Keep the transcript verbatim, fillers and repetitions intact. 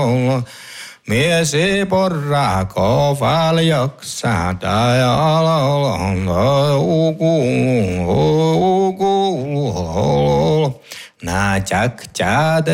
Mies ei porraa kovaljoksa tai alalon ukuu ukuu na chak chad